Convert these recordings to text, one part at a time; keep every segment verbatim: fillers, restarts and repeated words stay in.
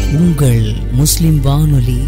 உங்கள் முஸ்லிம் வானொலி.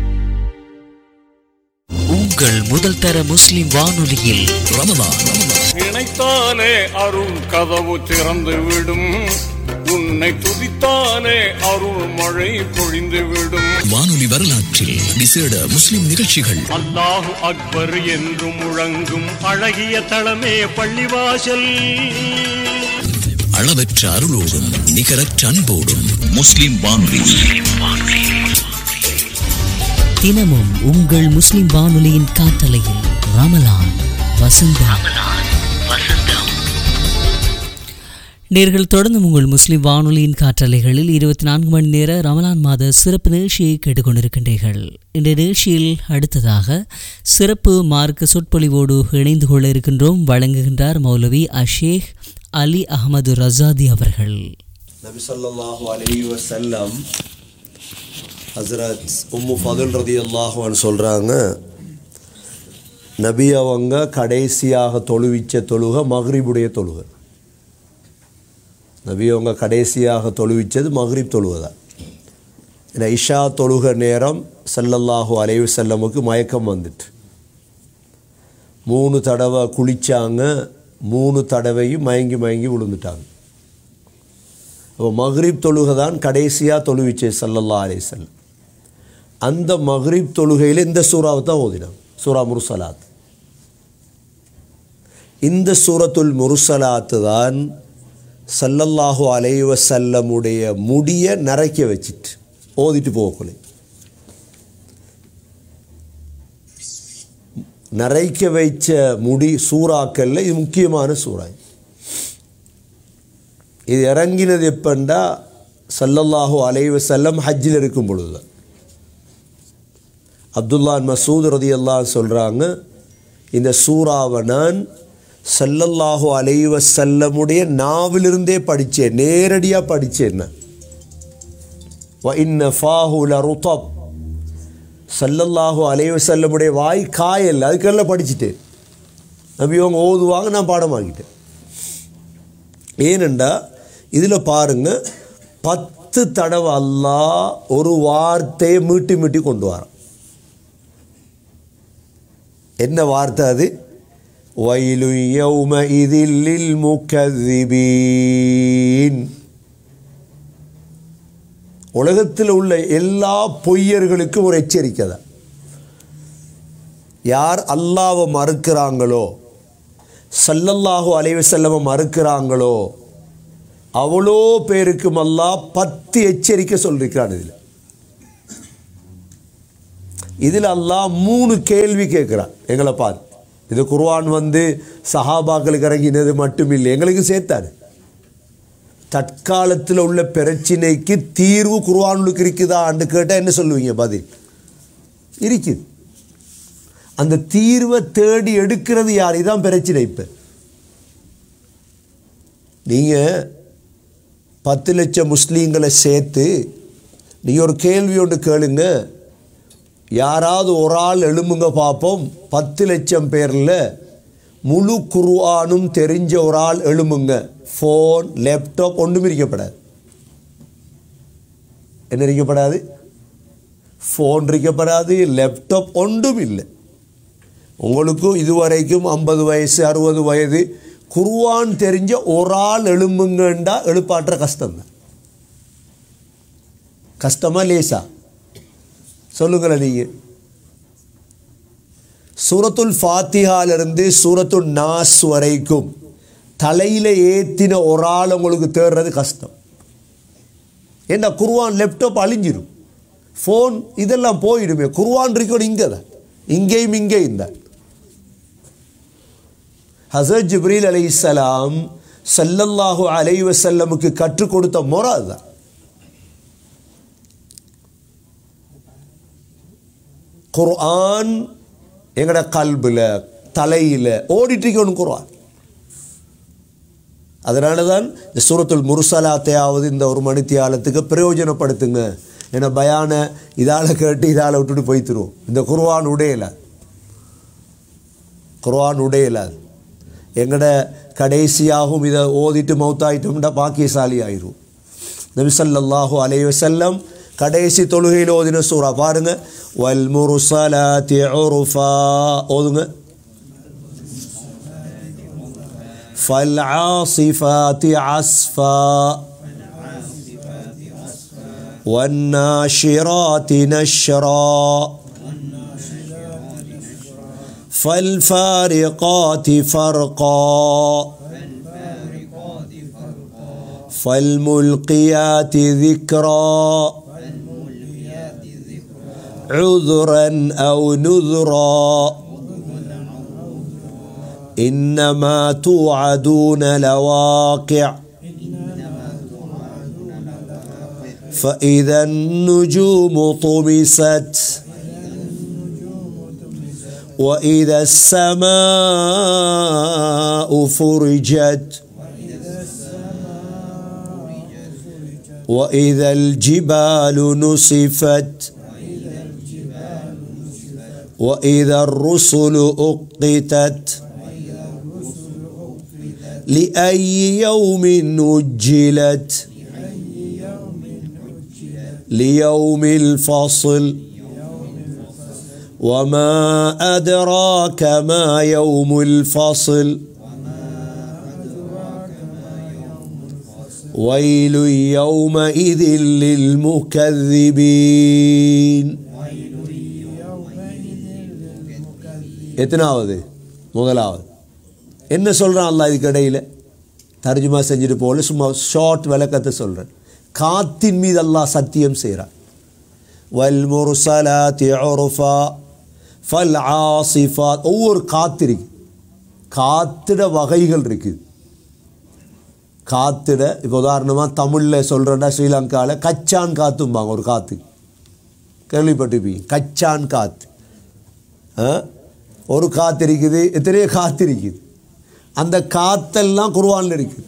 உங்கள் முதல் தர முஸ்லிம் வானொலியில் ரமலான் நினைத்தாலே அருள் கதவு திறந்து விடும், உன்னை துதித்தாலே அருள் மழை பொழிந்து விடும். வானொலி வரலாற்றில் விசேட முஸ்லிம் நிகழ்ச்சிகள். அல்லாஹு அக்பர் என்று முழங்கும் அழகிய தளமே பள்ளிவாசல். அளவற்ற அருளோடும் நிகரற்ற அன்போடும் முஸ்லிம் வானொலி. தினமும் உங்கள் முஸ்லிம் வானொலியின் காற்றலையில் ரமலான் வசந்தம். நேர்கள் தொடர்ந்து உங்கள் முஸ்லிம் வானொலியின் காற்றலைகளில் இருபத்தி நான்கு மணி நேர ரமலான் மாத சிறப்பு நிகழ்ச்சியை கேட்டுக்கொண்டிருக்கின்றீர்கள். இந்த நிகழ்ச்சியில் அடுத்ததாக சிறப்பு மார்க்க சொற்பொழிவோடு இணைந்து கொள்ள இருக்கின்றோம். வழங்குகின்றார் மௌலவி அஷேக் அலி அஹமது ரசாதி அவர்கள். நபி ஸல்லல்லாஹு அலைஹி வஸல்லம் ஹஸ்ரத் உம்மு ஃபதுல் ரலியல்லாஹு அன்ஹா சொல்கிறாங்க, நபி அவங்க கடைசியாக தொழுவிச்ச தொழுகை மக்ரிபுடைய தொழுகை. நபி அவங்க கடைசியாக தொழுவிச்சது மக்ரிப் தொழுகை தான். ஏன்னா இஷா தொழுகை நேரம் ஸல்லல்லாஹு அலைஹி வஸல்லமுக்கு மயக்கம் வந்துட்டு மூணு தடவை குளித்தாங்க, மூணு தடவையும் மயங்கி மயங்கி விழுந்துட்டாங்க. அப்போ மக்ரிப் தொழுகை தான் கடைசியாக தொழுவிச்சே ஸல்லல்லாஹு அலைஹி வஸல்லம். அந்த மக்ரிப் தொழுகையில் இந்த சூறாவை தான் ஓதினாங்க, சூரா முர்சலாத். இந்த சூரத்துல் முர்சலாத்து தான் ஸல்லல்லாஹு அலைஹி வஸல்லமுடைய முடியை நரைக்க வச்சிட்டு ஓதிட்டு போகக்குள்ளே நரைக்க வைச்ச முடி சூறாக்கல்ல இது முக்கியமான சூறா. இது இறங்கினது எப்பண்டா ஸல்லல்லாஹு அலைஹி வஸல்லம் ஹஜ்ஜில் இருக்கும் பொழுது. அப்துல்லா மசூத் ரலியல்லாஹு சொல்கிறாங்க, இந்த சூறாவை நான் ஸல்லல்லாஹு அலைஹி வஸல்லமுடைய நாவிலிருந்தே படித்தேன், நேரடியாக படித்தேன். வ இன்ன ஃபாஹு லருதப், ஸல்லல்லாஹு அலைஹி வஸல்லமுடைய வாய் காயல், அதுக்கெல்லாம் படிச்சுட்டேன். நபி அவங்க ஓதுவாங்க, நான் பாடமாக்கிட்டேன். ஏனெண்டா இதில் பாருங்கள், பத்து தடவை அல்லாஹ் ஒரு வார்த்தையை மீட்டி மீட்டி கொண்டு வரான். என்ன வார்த்தை அது? வயலு யௌமஇதில் லில் முகذிபீன். உலகத்தில் உள்ள எல்லா பொய்யர்களுக்கும் ஒரு எச்சரிக்கை தான். யார் அல்லாஹ்வை மறுக்கிறாங்களோ, ஸல்லல்லாஹு அலைஹி வஸல்லம் மறுக்கிறாங்களோ, அவ்வளோ பேருக்கும் அல்லாஹ் பத்து எச்சரிக்கை சொல்லியிருக்கிறான். இதில் இதில் அல்லாஹ் மூணு கேள்வி கேட்குறான் எங்களை பார்த்து. இது குர்ஆன் வந்து சஹாபாக்களுக்கு இறங்கினது மட்டும் இல்லை, எங்களுக்கு சேர்த்தாரு. தற்காலத்தில் உள்ள பிரச்சினைக்கு தீர்வு குர்ஆனுக்கு இருக்குதான்னு கேட்டால் என்ன சொல்லுவீங்க? பதில் இருக்குது. அந்த தீர்வை தேடி எடுக்கிறது யார்? இதுதான் பிரச்சனை. இப்போ நீங்கள் பத்து லட்சம் முஸ்லீம்களை சேர்த்து நீங்கள் ஒரு கேள்வி ஒன்று கேளுங்க, யாராவது ஒரு ஆள் எழும்புங்க பார்ப்போம். பத்து லட்சம் பேரில் முழு குர்ஆனும் தெரிஞ்ச ஒரு ஆள் எழும்புங்க. ஃபோன், லேப்டாப் ஒன்றும் இருக்கப்படாது. என்ன இருக்கப்படாது? ஃபோன் இருக்கப்படாது, லேப்டாப் ஒன்றும் இல்லை. உங்களுக்கும் இதுவரைக்கும் ஐம்பது வயசு அறுபது வயது குர்ஆன் தெரிஞ்ச ஒரு ஆள் எழும்புங்கண்டா எழுப்பாற்ற கஷ்டம்தான். கஷ்டமா லேசா சொல்லுங்களேன். நீங்கள் சூரத்துல் ஃபாத்திஹாலிருந்து சூரத்துல் நாஸ் வரைக்கும் தலையில் ஏற்றின ஒரு ஆள் உங்களுக்கு தேடுறது கஷ்டம். ஏன்னா குர்ஆன் லேப்டாப் அழிஞ்சிடும், ஃபோன் இதெல்லாம் போயிடுமே. குர்ஆன் இருக்கணும் இங்கே தான், இங்கேயும் இங்கேயும் தான். ஹஸரத் ஜிப்ரீல் அலைஹிஸ்ஸலாம் ஸல்லல்லாஹு அலைஹி வஸல்லமுக்கு கற்றுக் கொடுத்த முறை அதுதான். குர்ஆன் எங்கட கல்பில் தலையில் ஓடிட்டுருக்கணும் குர்ஆன். அதனால தான் இந்த சூரத்துல் முர்சலாத்தையாவது இந்த ஒரு மணித்தியாலத்துக்கு பிரயோஜனப்படுத்துங்க. ஏன்னா பயான இதால் கேட்டு இதால் விட்டுட்டு போய்த்துருவோம். இந்த குர்ஆன் உடையல குர்ஆன் உடையல எங்கட கடைசியாகவும் இதை ஓதிட்டு மௌத்தாயிட்டோம்னா பாக்கியசாலி ஆயிரும். நபி ஸல்லல்லாஹு அலைஹி வஸல்லம் கடைசி தொழுகையில் ஓதின சூரா பாருங்க. வல் முர்சலாத்தி உர்ஃபா ஓதுங்க. ஃபல் ஆஸிஃபாத்தி அஸ்ஃபா வன்னாஷிராத்தி நஷ்ரா فالفارقات فرقا فالملقيات ذكرا عذرا أو نذرا إنما توعدون لواقع فإذا النجوم طمست وإذا السماء فرجت وإذا الجبال نصفت وإذا الرسل أقتت لأي يوم أجلت ليوم الفصل وما أدراك ما يوم الفصل ويل يومئذ للمكذبين. எத்தனாவது? முதலாவது. என்ன சொல்கிறான் அல்லாஹ் இதுக்கு இடையில்? தர்ஜுமா செஞ்சுட்டு போல சும்மா ஷார்ட் விளக்கத்தை சொல்கிறேன். காத்தின் மீது அல்லாஹ் சத்தியம் செய்கிறான். வல் முர்சலாத்தி உர்ஃபா ஃபல் ஆஸிஃபாத். ஒவ்வொரு காத்து இருக்கு, காத்திட வகைகள் இருக்குது. காத்திட இப்போ உதாரணமாக தமிழில் சொல்கிறேன்னா ஸ்ரீலங்காவில் கச்சான் காத்தும்பாங்க. ஒரு காற்று கேள்விப்பட்டிருப்பீங்க, கச்சான் காற்று. ஒரு காற்று இருக்குது, எத்தனையோ காற்று இருக்குது. அந்த காற்றெல்லாம் குர்ஆனில் இருக்குது.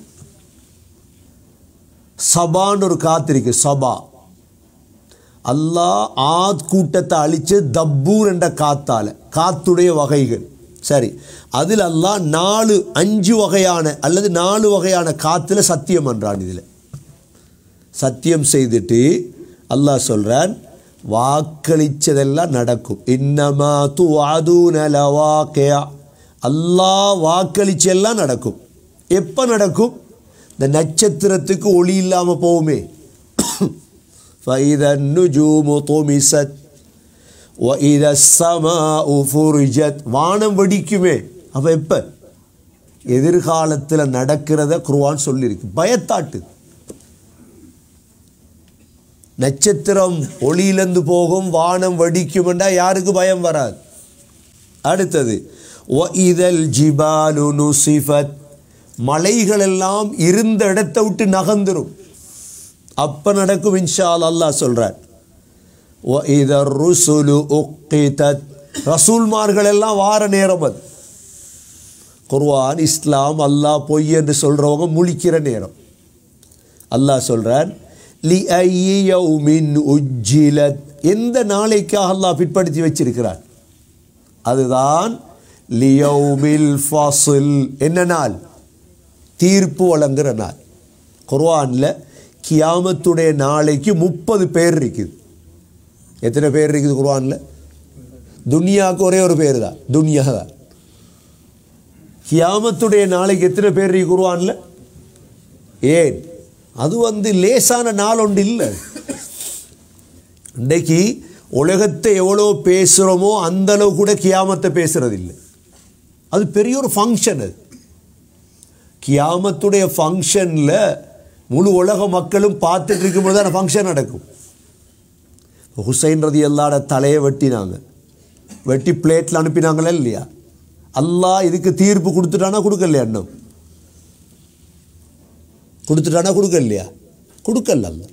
சபான்னு ஒரு காற்று இருக்குது, சபா. அல்லாஹ் ஆத் கூட்டத்தை அழித்து தப்பூர் என்ற காத்தால், காத்துடைய வகைகள். சரி, அதில் அல்லாஹ் நாலு அஞ்சு வகையான அல்லது நாலு வகையான காத்தில் சத்தியம் என்றான். இதில் சத்தியம் செய்துட்டு அல்லாஹ் சொல்கிறான், வாக்களித்ததெல்லாம் நடக்கும். இன்னமா துஅதூன லவாகிஅ. அல்லாஹ் வாக்களிச்செல்லாம் நடக்கும். எப்போ நடக்கும்? இந்த நட்சத்திரத்துக்கு ஒளி இல்லாமல் போகுமே. فإذا النجوم طمست وإذا السماء فرجت. வானம் வெடிக்குமே. அப்போ எப்போ? எதிர்காலத்தில் நடக்கிறத குர்ஆன் சொல்லியிருக்கு. பயத்தாட்டு. நட்சத்திரம் ஒளியிலிருந்து போகும், வானம் வெடிக்கும் என்றால் யாருக்கு பயம் வராது? அடுத்தது وإذا الجبال نصفت. மலைகளெல்லாம் இருந்த இடத்தை விட்டு நகர்ந்துரும். அப்போ நடக்கும் இன்ஷா அல்லாஹ். அல்லாஹ் சொல்கிறார் وإذا الرسل أقتت. ரசூல்மார்கள் எல்லாம் வார நேரம் அது. குர்ஆன், இஸ்லாம், அல்லாஹ் பொய் என்று சொல்கிறவங்க முழிக்கிற நேரம். அல்லாஹ் சொல்கிறார் لأي يوم أجلت. எந்த நாளைக்காக அல்லாஹ் பிற்படுத்தி வச்சிருக்கிறார்? அதுதான் லியௌமில் ஃபாஸில். என்ன நாள்? தீர்ப்பு வழங்குகிற நாள். குர்ஆனில் கியாமத்துடைய நாளைக்கு முப்பது பேர் இருக்குது. எத்தனை பேர் இருக்குது குர்ஆனில்? துனியாவுக்கு ஒரே ஒரு பேர் தான், துனியா தான். கியாமத்துடைய நாளைக்கு எத்தனை பேர் இருக்கு குர்ஆனில்? ஏன்? அது வந்து லேசான நாள் ஒன்று இல்லை. இன்றைக்கு உலகத்தை எவ்வளோ பேசுகிறோமோ அந்தளவு கூட கியாமத்தை பேசுகிறது இல்லை. அது பெரிய ஒரு ஃபங்க்ஷன். அது கியாமத்துடைய ஃபங்க்ஷனில் முழு உலக மக்களும் பார்த்துட்டு இருக்கும்போது தான் ஃபங்க்ஷன் நடக்கும். ஹுசைன் ரலியல்லாஹு தலையை வெட்டினாங்க, வெட்டி பிளேட்டில் அனுப்பினாங்களா இல்லையா? அல்லாஹ் இதுக்கு தீர்ப்பு கொடுத்துட்டானா கொடுக்கலையா? இன்னும் கொடுத்துட்டானா கொடுக்கலையா? கொடுக்கல. அல்ல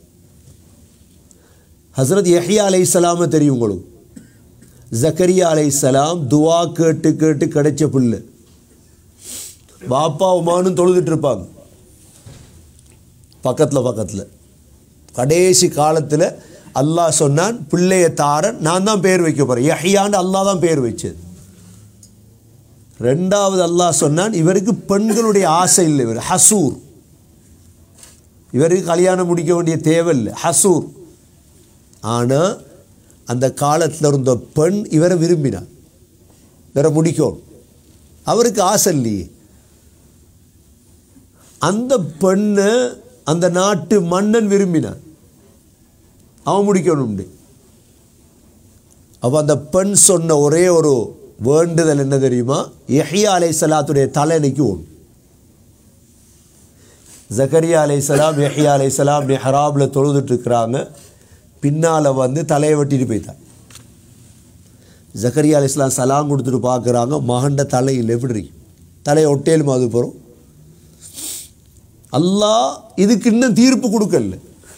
ஹசரத் யஹ்யா அலைஹிஸ்ஸலாமை தெரியும் உங்களுக்கு. ஜக்கரியா அலைஹிஸ்ஸலாம் துவா கேட்டு கேட்டு கிடைச்ச புல்லு. பாப்பா உமானும் தொழுதுட்டு இருப்பாங்க பக்கத்தில் பக்கத்தில். கடைசி காலத்தில் அல்லாஹ் சொன்னான், பிள்ளைய தாரன் நான் தான் பேர் வைக்க போகிறேன். யஹ்யான்னு அல்லாஹ் தான் பேர் வச்சது. ரெண்டாவது அல்லாஹ் சொன்னான், இவருக்கு பெண்களுடைய ஆசை இல்லை, இவர் ஹசூர், இவருக்கு கல்யாணம் முடிக்க வேண்டிய தேவை இல்லை, ஹசூர். ஆனால் அந்த காலத்தில் இருந்த பெண் இவரை விரும்பினார், இவரை முடிக்கணும். அவருக்கு ஆசை இல்லையே. அந்த பெண்ணை அந்த நாட்டு மன்னன் விரும்பினான், அவன் முடிக்கணும். அப்போ அந்த பெண் சொன்ன ஒரே ஒரு வேண்டுதல் என்ன தெரியுமா? யஹ்யா அலைஹிஸ்ஸலாத்துடைய தலையணைக்கு ஓடும். ஜக்கரியா அலைஹிஸ்ஸலாம் யஹ்யா அலைஹிஸ்ஸலாம் மிஹ்ராபில் தொழுதுட்டு இருக்கிறாங்க. பின்னால் வந்து தலையை வெட்டிட்டு போய்த்தான். ஜக்கரியா அலைஹிஸ்ஸலாம் சலாம் கொடுத்துட்டு பார்க்குறாங்க, மகண்ட தலையில் எப்படி தலையை ஒட்டேலும் அது போகிறோம். அல்லாஹ் இதுக்கு இன்னும் தீர்ப்பு கொடுக்கல,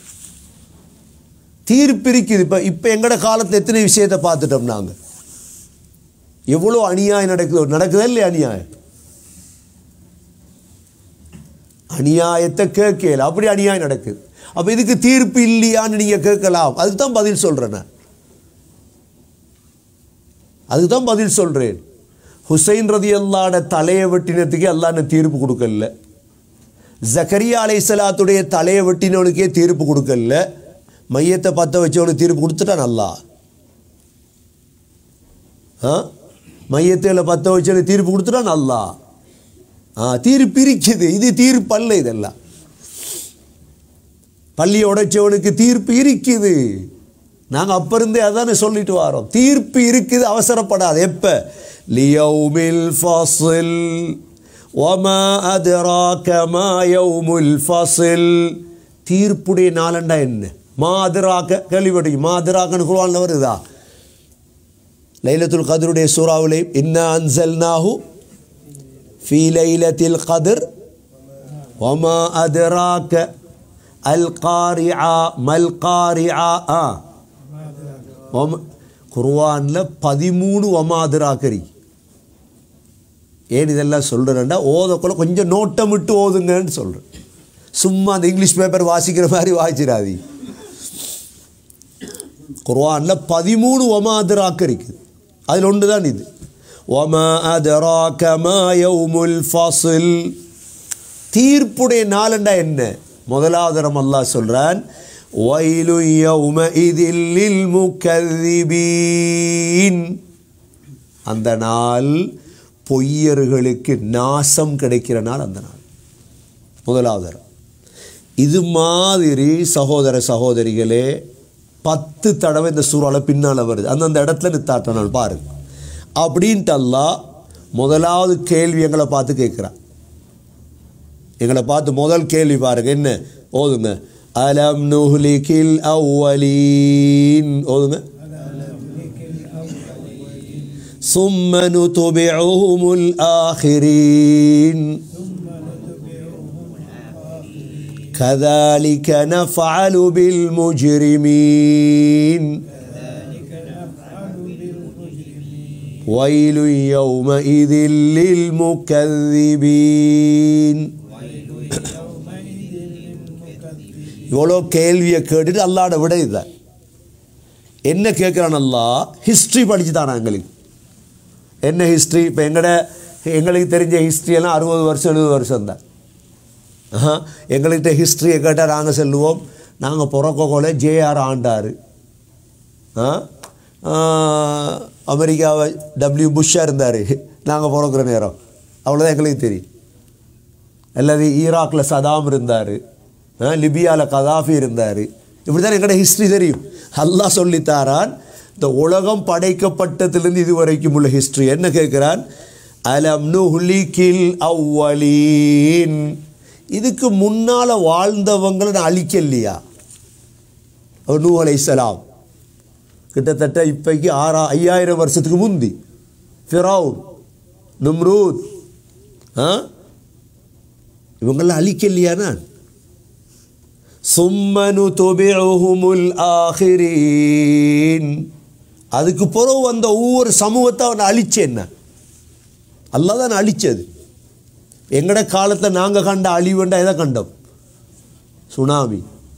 தீர்ப்பு இருக்குது. இப்போ இப்போ எங்கட காலத்தில் எத்தனை விஷயத்தை பார்த்துட்டோம் நாங்கள். எவ்வளோ அநியாயம் நடக்குது, நடக்குதா இல்லையா? அநியாயம் அநியாயத்தை கேட்கல, அப்படி அநியாயம் நடக்குது. அப்போ இதுக்கு தீர்ப்பு இல்லையான்னு நீங்கள் கேட்கலாம். அதுக்கு தான் பதில் சொல்கிறேன் நான், அதுக்கு தான் பதில் சொல்கிறேன். ஹுசைன் ரலியல்லாஹு தலையை வெட்டினத்துக்கே அல்லாஹ் தீர்ப்பு கொடுக்கல, ஜக்கரியா அலைஹிஸ்ஸலாத்துடைய தலையை வெட்டினவனுக்கே தீர்ப்பு கொடுக்கல, மையத்தை பற்ற வச்சவனுக்கு தீர்ப்பு கொடுத்துட்டான் அல்லாஹ். ஆ மையத்தில் பற்ற வச்சவனுக்கு தீர்ப்பு கொடுத்துட்டான் அல்லாஹ். ஆ தீர்ப்பு இருக்குது, இது தீர்ப்பு அல்ல. இதெல்லாம் பள்ளியை உடைச்சவனுக்கு தீர்ப்பு இருக்குது. நாங்கள் அப்போ இருந்தே அதானே சொல்லிட்டு வரோம், தீர்ப்பு இருக்குது, அவசரப்படாது. எப்போ? லியௌமில் ஃபாஸில் வமா அதராக மா யௌமுல் ஃபாஸில். தீர்ப்புடைய நாளண்டா என்ன? மா அதராக கேள்விப்பட்டீங்க? மா அதராகன்னு குர்ஆன்ல வருதா? லைலத்துல் கத்ருடைய சூறாவிலே இன்னா அன்ஸல்நாஹு ஃபீ லைலத்தில் கத்ர் வமா அதராக அல் காரிஆ மல் காரிஆ. ஆ குர்ஆனில் பதிமூணு வமா அதராகரி. ஏன் இதெல்லாம் சொல்கிறேன்டா, ஓதக்குள்ள கொஞ்சம் நோட்டம் விட்டு ஓதுங்கன்னு சொல்கிறேன். சும்மா அந்த இங்கிலீஷ் பேப்பர் வாசிக்கிற மாதிரி வாசிச்சிடாதி. குர்ஆனில் பதிமூணு வமா அதராக இருக்குது, அதில் ஒன்று தான் இது. வமா அதராக மா யௌமுல் ஃபாஸில். தீர்ப்புடைய நாளண்டா என்ன? முதலாவது தரம் அல்லாஹ் சொல்கிறான், வைலு யௌமஇதில் லில் முகذிபீன். அந்த நாள் பொய்யர்களுக்கு நாசம் கிடைக்கிற நாள் அந்த நாள். முதலாவது தரம். இது மாதிரி சகோதர சகோதரிகளே பத்து தடவை இந்த சூறாவில் பின்னால் வருது. அந்தந்த இடத்துல நித்தாட்ட நாள் பாருங்க. அப்படின்ட்டு அல்லாஹ் முதலாவது கேள்வி எங்களை பார்த்து கேட்குறான். எங்களை பார்த்து முதல் கேள்வி பாருங்க, என்ன? ஓதுங்க. அலம் நுஹ்லிகில் அவ்வலீன். ஓதுங்க. சும்ம நுதுபிஉஹுமுல் ஆகிரீன் கذلك نفعل بالمجرمين ويل يومئذ للمكذبين. இவ்வளோ கேள்வியை கேட்டுட்டு அல்லாட விட இதுதான். என்ன கேட்குறான் அல்லாஹ்? ஹிஸ்ட்ரி படித்து தானே எங்களுக்கு. என்ன ஹிஸ்ட்ரி? இப்போ எங்கட எங்களுக்கு தெரிஞ்ச ஹிஸ்ட்ரியெல்லாம் அறுபது வருஷம் எழுபது வருஷம் தான். எங்கள்கிட்ட ஹிஸ்ட்ரியை கேட்டால் நாங்கள் சொல்லுவோம், நாங்கள் பிறக்கோல ஜேஆர் ஆண்டார், அமெரிக்காவை டபிள்யூ புஷ்ஷாக இருந்தார் நாங்கள் பிறக்கிற நேரம், அவ்வளோதான் எங்களுக்கு தெரியும். அல்லது ஈராக்கில் சதாம் இருந்தார், லிபியாவில் கதாஃபி இருந்தார், இப்படி தான் எங்களோட ஹிஸ்ட்ரி தெரியும். அல்லாஹ் சொல்லித்தாரான் இந்த உலகம் படைக்கப்பட்டதுலேருந்து இது வரைக்கும் உள்ள ஹிஸ்ட்ரி. என்ன கேட்குறான்? அலம் நுஹ்லிகில் அவ்வலீன். இதுக்கு முன்னால் வாழ்ந்தவங்களை நான் அழிக்கலையா? நூஹ் அலைஹிஸ்ஸலாம் கிட்டத்தட்ட இப்போக்கு ஆறா ஐயாயிரம் வருஷத்துக்கு முந்தி ஃபிரௌன், நம்ரூத், ஆ இவங்களாம் அழிக்கலையா நான்? சும்ம நுதுபிஉஹுமுல் ஆகிரீன். அதுக்கு பிறகு வந்த ஒவ்வொரு சமூகத்தை அவனை அழிச்சேன் நான். அல்லாஹ் தான் அழிச்சது. எங்கட காலத்தில் நாங்கள் கண்ட அழிவுண்டா எதை கண்டோம்? சுனாமி.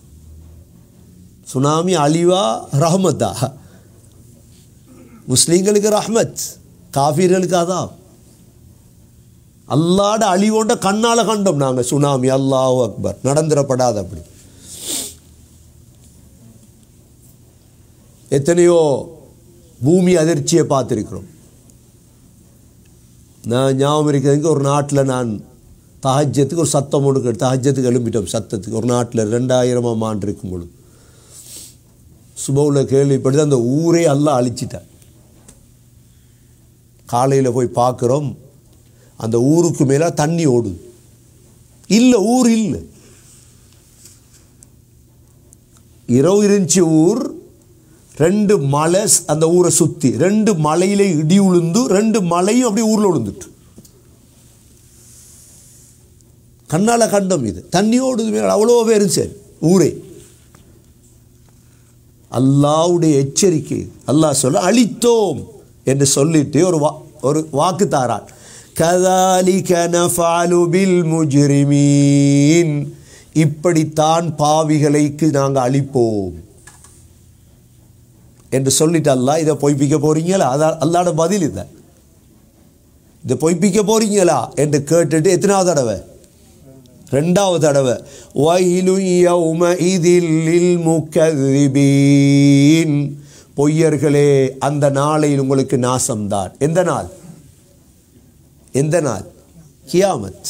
சுனாமி அழிவா ரஹ்மத்தா? முஸ்லீம்களுக்கு ரஹ்மத், காஃபிர்களுக்கு அதான். அல்லாட அழிவோண்ட கண்ணால் கண்டோம் நாங்கள் சுனாமி. அல்லாஹு அக்பர். நடந்துடப்படாது அப்படி. எத்தனையோ பூமி அதிர்ச்சியை பார்த்துருக்கிறோம். நான் ஞாபகம் இருக்கிறதுக்கு ஒரு நாட்டில் நான் தஹஜ்ஜத்துக்கு ஒரு சத்தம் ஒன்று கேட்டு தஹஜ்ஜத்துக்கு எழும்பிட்டோம். சத்தத்துக்கு ஒரு நாட்டில் ரெண்டாயிரமாம் ஆண்டு இருக்கும் பொழுது சுபவில் கேள்விப்பட்டு அந்த ஊரே எல்லாம் அழிச்சிட்டேன். காலையில் போய் பார்க்குறோம், அந்த ஊருக்கு மேலே தண்ணி ஓடுது. இல்லை, ஊர் இல்லை. இரவு இருந்துச்சு ஊர், ரெண்டு மலை அந்த ஊரை சுற்றி, ரெண்டு மலையில இடி உளுந்து, ரெண்டு மலையும் அப்படியே ஊரில் விழுந்துட்டு கண்ணால் கண்டம். இது தண்ணி ஓடுது மேலே, அவ்வளோ பேரும் சரி ஊரே. அல்லாஹ்வுடைய எச்சரிக்கை. அல்லாஹ் சொல்ல அழித்தோம் என்று சொல்லிட்டு ஒரு வா ஒரு வாக்கு தாரான். கதாலிக நஃபஅலு பில் முஜ்ரிமீன், இப்படித்தான் பாவிகளுக்கு நாங்கள் அழிப்போம் என்று சொல்லிட்டு அல்லாஹ் இதை பொய்ப்பிக்க போறீங்களா? அதான் அல்லாஹ்வோட பதில். இதை இதை பொய்ப்பிக்க போறீங்களா என்று கேட்டுட்டு எத்தனாவது தடவை? ரெண்டாவது தடவை. வயலு யௌமஇதில் லில் முகذிபீன், பொய்யர்களே அந்த நாளையில் உங்களுக்கு நாசம்தான். எந்த நாள்? எந்த நாள்? கியாமத்.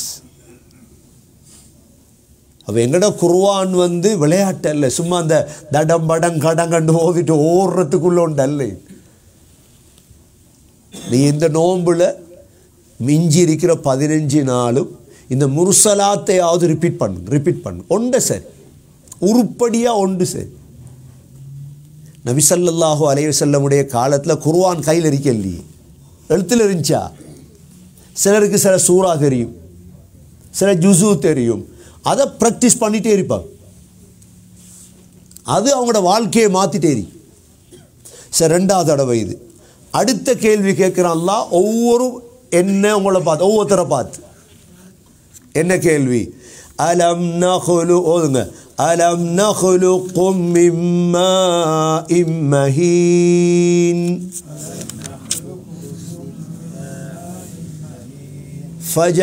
அவ எங்கட குர்ஆன் வந்து விளையாட்டு அல்ல, சும்மா அந்த தடம் படம் கடங்கண்டு ஓதிட்டு ஓடுறதுக்குள்ள உண்டு அல்ல. நீ இந்த நோம்புல மிஞ்சி இருக்கிற பதினஞ்சு நாளும் இந்த முர்சலாத்தையாவது ரிப்பீட் பண்ணு ரிப்பீட் பண்ணு ஒன்று சரி, உருப்படியாக ஒன்று சரி. நபி ஸல்லல்லாஹு அலைஹி வஸல்லமுடைய காலத்தில் குர்ஆன் கையில் இருக்க இல்லையே, எழுத்தில் இருந்துச்சா? சிலருக்கு சில சூறா தெரியும், சில ஜுசு தெரியும், அதை ப்ராக்டிஸ் பண்ணிகிட்டே இருப்பாங்க. அது அவங்களோட வாழ்க்கையை மாற்றிட்டே இருக்கு. சரி, ரெண்டாவது தடவை இது. அடுத்த கேள்வி கேட்குறான் அல்லாஹ், ஒவ்வொரு என்ன உங்களை பார்த்து, ஒவ்வொருத்தரை பார்த்து என்ன கேள்வி? அலம் நஹ்லு, ஓதுங்க, அலம் நஹ்லுக்கும் மின் மாஇம் மஹீன் ஃபஜ